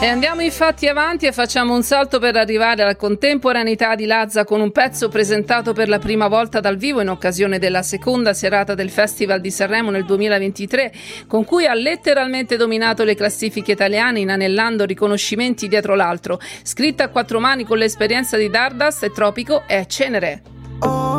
E andiamo infatti avanti e facciamo un salto per arrivare alla contemporaneità di Lazza con un pezzo presentato per la prima volta dal vivo in occasione della seconda serata del Festival di Sanremo nel 2023, con cui ha letteralmente dominato le classifiche italiane, inanellando riconoscimenti dietro l'altro. Scritta a quattro mani con l'esperienza di Dardust e Tropico è Cenere.